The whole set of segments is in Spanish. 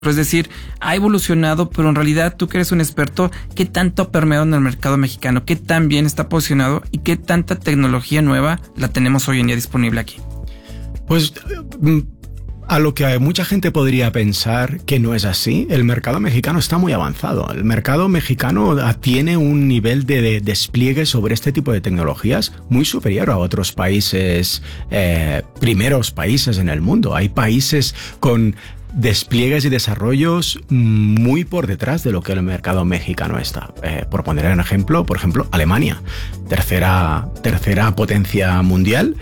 Es decir, ha evolucionado, pero en realidad tú que eres un experto, ¿qué tanto ha permeado en el mercado mexicano? ¿Qué tan bien está posicionado? ¿Y qué tanta tecnología nueva la tenemos hoy en día disponible aquí? Pues a lo que mucha gente podría pensar que no es así, el mercado mexicano está muy avanzado. El mercado mexicano tiene un nivel de despliegue sobre este tipo de tecnologías muy superior a otros países, primeros países en el mundo. Hay países con despliegues y desarrollos muy por detrás de lo que el mercado mexicano está. Por poner un ejemplo, por ejemplo, Alemania, tercera potencia mundial.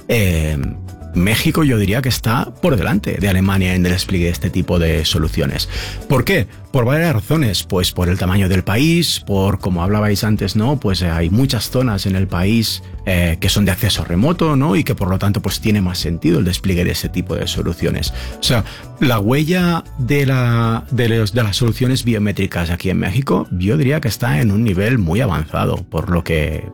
México yo diría que está por delante de Alemania en el despliegue de este tipo de soluciones. ¿Por qué? Por varias razones. Pues por el tamaño del país, por, como hablabais antes, ¿no? Pues hay muchas zonas en el país que son de acceso remoto, ¿no? Y que por lo tanto pues tiene más sentido el despliegue de ese tipo de soluciones. O sea, la huella de las soluciones biométricas aquí en México, yo diría que está en un nivel muy avanzado, por lo que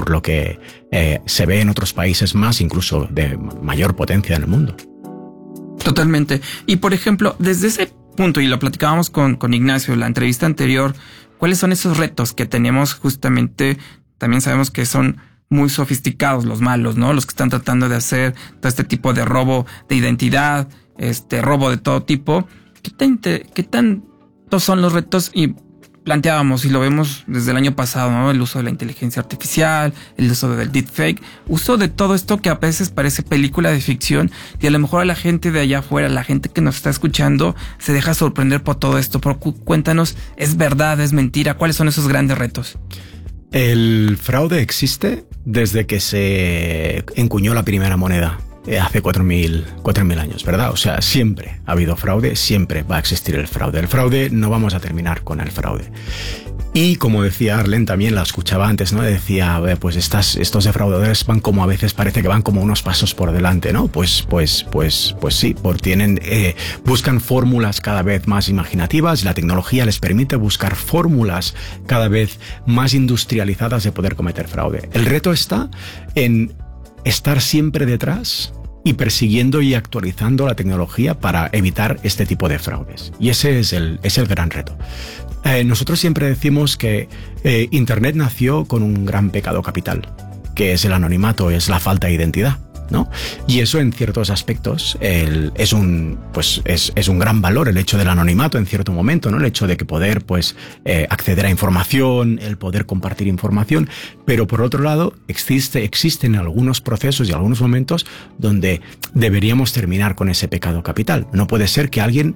se ve en otros países más, incluso de mayor potencia en el mundo. Totalmente. Y por ejemplo, desde ese punto, y lo platicábamos con Ignacio en la entrevista anterior, ¿cuáles son esos retos que tenemos justamente? También sabemos que son muy sofisticados los malos, ¿no? Los que están tratando de hacer todo este tipo de robo de identidad, robo de todo tipo. ¿Qué tantos son los retos? Y planteábamos, y lo vemos desde el año pasado, ¿no? El uso de la inteligencia artificial, el uso del deepfake, uso de todo esto que a veces parece película de ficción, y a lo mejor a la gente de allá afuera, la gente que nos está escuchando, se deja sorprender por todo esto. Pero cuéntanos, ¿es verdad, es mentira? ¿Cuáles son esos grandes retos? El fraude existe desde que se encuñó la primera moneda. Hace 4.000 años, ¿verdad? O sea, siempre ha habido fraude, siempre va a existir el fraude. El fraude, no vamos a terminar con el fraude. Y como decía Arlen, también la escuchaba antes, ¿no? Decía, pues estos defraudadores van como, a veces parece que van como unos pasos por delante, ¿no? Pues sí, buscan fórmulas cada vez más imaginativas, y la tecnología les permite buscar fórmulas cada vez más industrializadas de poder cometer fraude. El reto está en estar siempre detrás y persiguiendo y actualizando la tecnología para evitar este tipo de fraudes. Y ese es el gran reto. Nosotros siempre decimos que Internet nació con un gran pecado capital, que es el anonimato, es la falta de identidad, ¿no? Y eso en ciertos aspectos es un gran valor, el hecho del anonimato en cierto momento, ¿no? El hecho de que poder acceder a información, el poder compartir información, pero por otro lado existen algunos procesos y algunos momentos donde deberíamos terminar con ese pecado capital. No puede ser que alguien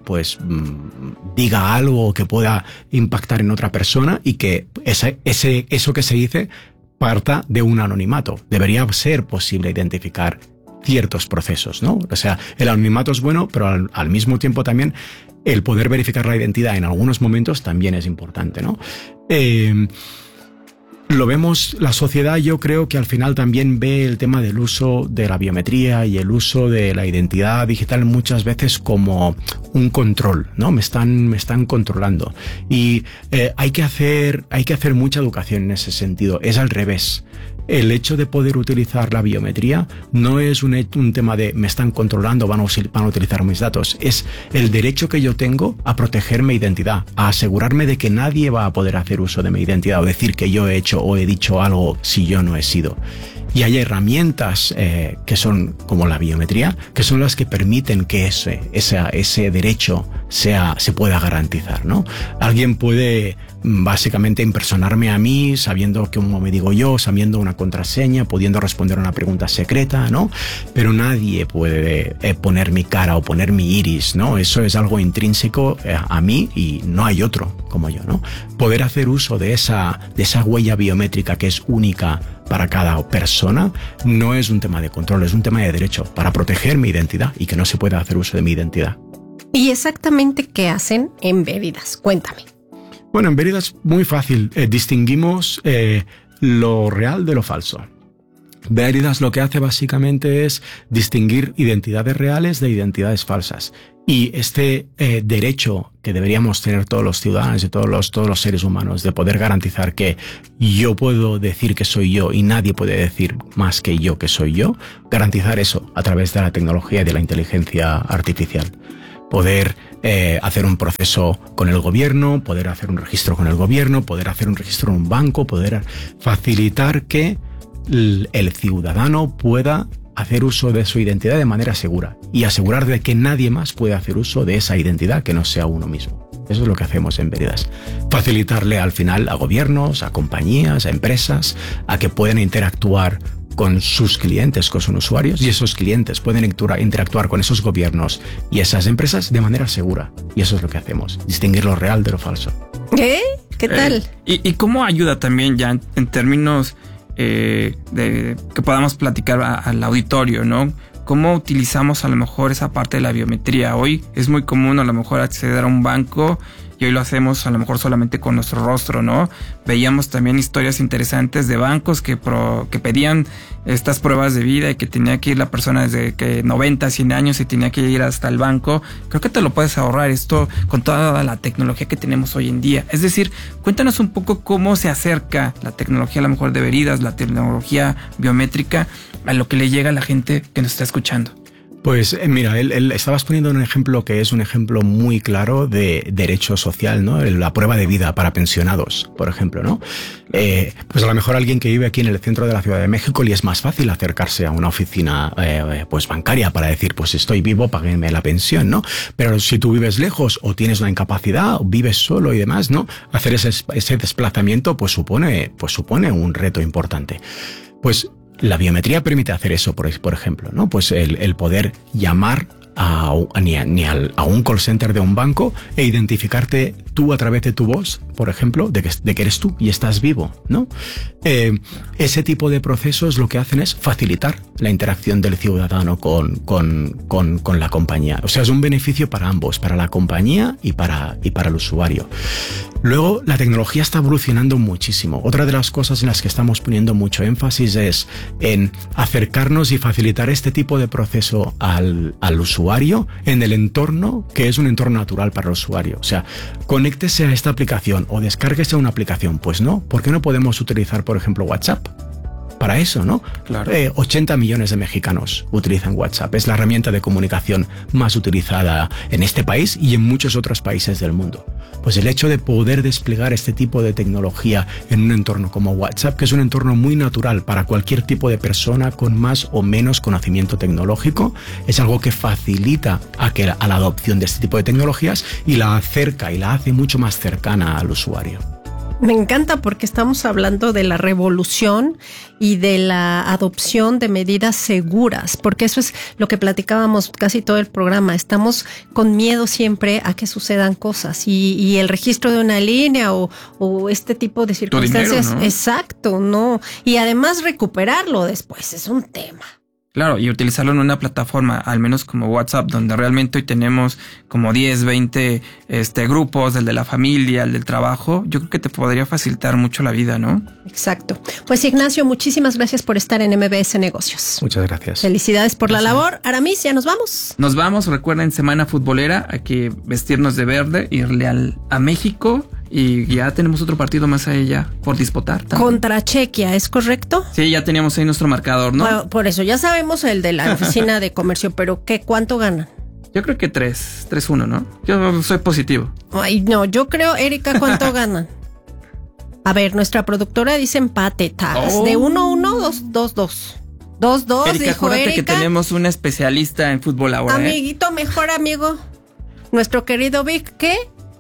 diga algo que pueda impactar en otra persona y que eso que se dice parta de un anonimato. Debería ser posible identificar ciertos procesos, ¿no? O sea, el anonimato es bueno, pero al mismo tiempo también el poder verificar la identidad en algunos momentos también es importante, ¿no? Lo vemos, la sociedad yo creo que al final también ve el tema del uso de la biometría y el uso de la identidad digital muchas veces como un control, ¿no? Me están controlando. Y hay que hacer mucha educación en ese sentido. Es al revés. El hecho de poder utilizar la biometría no es un tema de me están controlando, van a utilizar mis datos. Es el derecho que yo tengo a proteger mi identidad, a asegurarme de que nadie va a poder hacer uso de mi identidad o decir que yo he hecho o he dicho algo si yo no he sido. Y hay herramientas que son como la biometría, que son las que permiten que ese derecho se pueda garantizar, ¿no? Alguien puede básicamente impersonarme a mí, sabiendo cómo me digo yo, sabiendo una contraseña, pudiendo responder a una pregunta secreta, ¿no? Pero nadie puede poner mi cara o poner mi iris, ¿no? Eso es algo intrínseco a mí y no hay otro como yo, ¿no? Poder hacer uso de esa huella biométrica que es única para cada persona no es un tema de control, es un tema de derecho para proteger mi identidad y que no se pueda hacer uso de mi identidad. ¿Y exactamente qué hacen en Veridas? Cuéntame. Bueno, en Veridas muy fácil. Distinguimos lo real de lo falso. Veridas lo que hace básicamente es distinguir identidades reales de identidades falsas. Y este derecho que deberíamos tener todos los ciudadanos y todos los seres humanos de poder garantizar que yo puedo decir que soy yo y nadie puede decir más que yo que soy yo, garantizar eso a través de la tecnología y de la inteligencia artificial. Poder hacer un proceso con el gobierno, poder hacer un registro con el gobierno, poder hacer un registro en un banco, poder facilitar que el ciudadano pueda hacer uso de su identidad de manera segura y asegurar de que nadie más puede hacer uso de esa identidad que no sea uno mismo. Eso es lo que hacemos en Veridas. Facilitarle al final a gobiernos, a compañías, a empresas, a que puedan interactuar con sus clientes, con sus usuarios, y esos clientes pueden interactuar con esos gobiernos y esas empresas de manera segura. Y eso es lo que hacemos, distinguir lo real de lo falso. ¿Qué tal? ¿Y cómo ayuda también ya en términos de que podamos platicar al auditorio, ¿no? ¿Cómo utilizamos a lo mejor esa parte de la biometría? Hoy es muy común a lo mejor acceder a un banco y hoy lo hacemos a lo mejor solamente con nuestro rostro, ¿no? Veíamos también historias interesantes de bancos que pedían estas pruebas de vida y que tenía que ir la persona desde que 90, 100 años y tenía que ir hasta el banco. Creo que te lo puedes ahorrar esto con toda la tecnología que tenemos hoy en día. Es decir, cuéntanos un poco cómo se acerca la tecnología a lo mejor de Veridas, la tecnología biométrica a lo que le llega a la gente que nos está escuchando. Pues mira, él estabas poniendo un ejemplo que es un ejemplo muy claro de derecho social, ¿no? La prueba de vida para pensionados, por ejemplo, ¿no? Pues a lo mejor alguien que vive aquí en el centro de la Ciudad de México le es más fácil acercarse a una oficina pues bancaria para decir, pues estoy vivo, páguenme la pensión, ¿no? Pero si tú vives lejos o tienes una incapacidad o vives solo y demás, ¿no? Hacer ese desplazamiento pues supone un reto importante. Pues la biometría permite hacer eso, por ejemplo, ¿no? Pues el poder llamar a un call center de un banco e identificarte tú a través de tu voz, por ejemplo, de que eres tú y estás vivo, ¿no? Ese tipo de procesos lo que hacen es facilitar la interacción del ciudadano con la compañía. O sea, es un beneficio para ambos, para la compañía y para el usuario. Luego, la tecnología está evolucionando muchísimo. Otra de las cosas en las que estamos poniendo mucho énfasis es en acercarnos y facilitar este tipo de proceso al usuario en el entorno que es un entorno natural para el usuario. O sea, conéctese a esta aplicación o descárguese una aplicación. Pues no, ¿por qué no podemos utilizar, por ejemplo, WhatsApp? Para eso, ¿no? Claro. 80 millones de mexicanos utilizan WhatsApp. Es la herramienta de comunicación más utilizada en este país y en muchos otros países del mundo. Pues el hecho de poder desplegar este tipo de tecnología en un entorno como WhatsApp, que es un entorno muy natural para cualquier tipo de persona con más o menos conocimiento tecnológico, es algo que facilita a la adopción de este tipo de tecnologías y la acerca y la hace mucho más cercana al usuario. Me encanta porque estamos hablando de la revolución y de la adopción de medidas seguras, porque eso es lo que platicábamos casi todo el programa. Estamos con miedo siempre a que sucedan cosas y el registro de una línea o este tipo de circunstancias. Tu dinero, ¿no? Exacto, no. Y además recuperarlo después es un tema. Claro, y utilizarlo en una plataforma, al menos como WhatsApp, donde realmente hoy tenemos como 10, 20 grupos, el de la familia, el del trabajo. Yo creo que te podría facilitar mucho la vida, ¿no? Exacto. Pues Ignacio, muchísimas gracias por estar en MBS Negocios. Muchas gracias. Felicidades por la labor. Aramis, ya nos vamos. Nos vamos, recuerden, semana futbolera, hay que vestirnos de verde, irle a México. Y ya tenemos otro partido más allá por disputar también. Contra Chequia, ¿es correcto? Sí, ya teníamos ahí nuestro marcador, ¿no? Bueno, por eso, ya sabemos el de la oficina de comercio, pero ¿cuánto ganan? Yo creo que 3-1, ¿no? Yo soy positivo. Ay, no, yo creo, Erika, ¿cuánto ganan? A ver, nuestra productora dice empate, tags. Oh. De 1-1, 2-2. 2-2, Erika, dijo acuérdate Erika. que tenemos una especialista en fútbol ahora, Amiguito, mejor amigo. Nuestro querido Vic, ¿qué?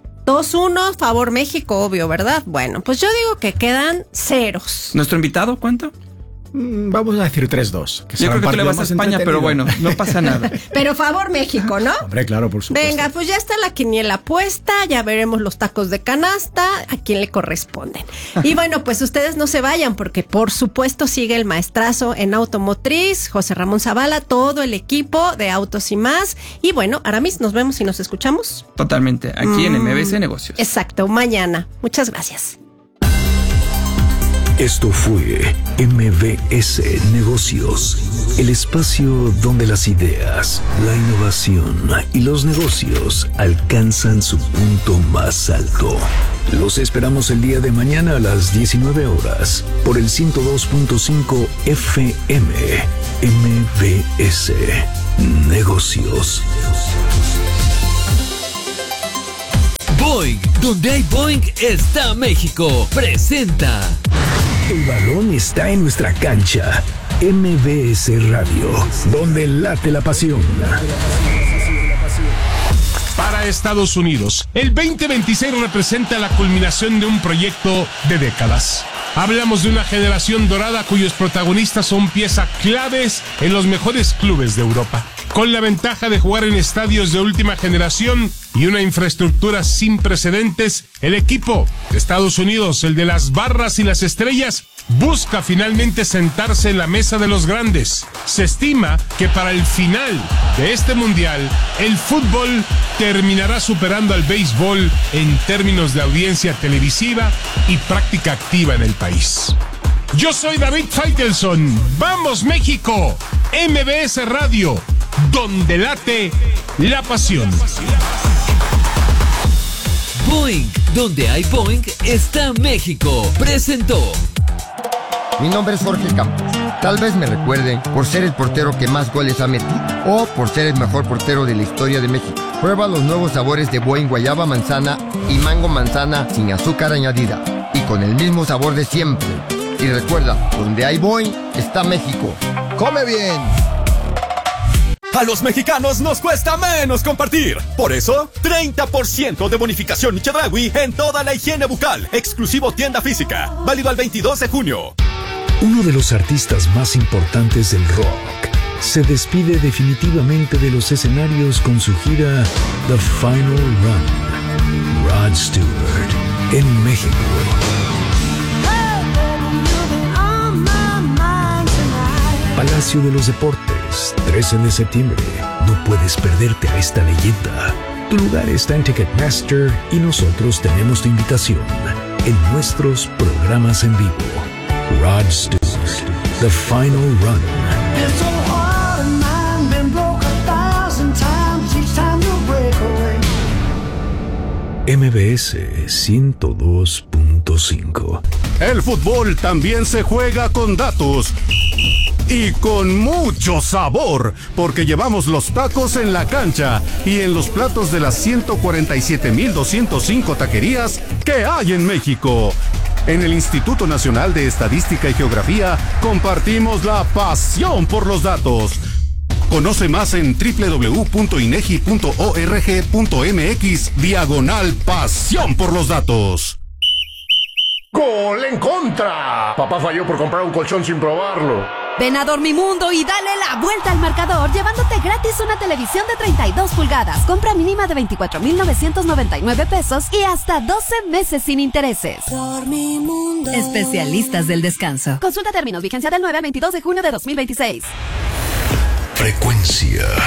2-1, favor México, obvio, ¿verdad? Bueno, pues yo digo que quedan ceros. ¿Nuestro invitado cuánto? Vamos a decir 3-2. Yo creo que tú le vas a España, pero bueno, no pasa nada. Pero favor México, ¿no? Hombre, claro, por supuesto. Venga, pues ya está la quiniela puesta, ya veremos los tacos de canasta, a quién le corresponden. Y bueno, pues ustedes no se vayan, porque por supuesto sigue el maestrazo en automotriz, José Ramón Zavala, todo el equipo de Autos y Más. Y bueno, Aramis, nos vemos y nos escuchamos. Totalmente, aquí en MBS Negocios. Exacto, mañana. Muchas gracias. Esto fue MBS Negocios, el espacio donde las ideas, la innovación y los negocios alcanzan su punto más alto. Los esperamos el día de mañana a las 19 horas por el 102.5 FM MBS Negocios. Boing, donde hay Boing está México. Presenta. El balón está en nuestra cancha. MBS Radio, donde late la pasión. Para Estados Unidos, el 2026 representa la culminación de un proyecto de décadas. Hablamos de una generación dorada cuyos protagonistas son piezas claves en los mejores clubes de Europa. Con la ventaja de jugar en estadios de última generación y una infraestructura sin precedentes, el equipo de Estados Unidos, el de las barras y las estrellas, busca finalmente sentarse en la mesa de los grandes. Se estima que para el final de este mundial, el fútbol terminará superando al béisbol en términos de audiencia televisiva y práctica activa en el país. Yo soy David Faitelson. ¡Vamos, México! MBS Radio, donde late la pasión. Boing, donde hay Boing está México. Presentó. Mi nombre es Jorge Campos. Tal vez me recuerden por ser el portero que más goles ha metido o por ser el mejor portero de la historia de México. Prueba los nuevos sabores de Boing guayaba manzana y mango manzana sin azúcar añadida y con el mismo sabor de siempre. Y recuerda, donde hay Boing está México. ¡Come bien! A los mexicanos nos cuesta menos compartir. Por eso, 30% de bonificación Chedraui en toda la higiene bucal. Exclusivo tienda física. Válido al 22 de junio. Uno de los artistas más importantes del rock se despide definitivamente de los escenarios con su gira The Final Run. Rod Stewart en México. Palacio de los Deportes, 13 de septiembre. No puedes perderte a esta leyenda. Tu lugar está en Ticketmaster y nosotros tenemos tu invitación en nuestros programas en vivo. Rod Stewart, The Final Run. MBS 102.5. El fútbol también se juega con datos. Y con mucho sabor, porque llevamos los tacos en la cancha y en los platos de las 147,205 taquerías que hay en México. En el Instituto Nacional de Estadística y Geografía compartimos la pasión por los datos. Conoce más en www.inegi.org.mx/pasión por los datos. ¡Gol en contra! Papá falló por comprar un colchón sin probarlo. Ven a Dormimundo y dale la vuelta al marcador llevándote gratis una televisión de 32 pulgadas. Compra mínima de 24,999 pesos y hasta 12 meses sin intereses. Dormimundo. Especialistas del descanso. Consulta términos. Vigencia del 9 al 22 de junio de 2026. Frecuencia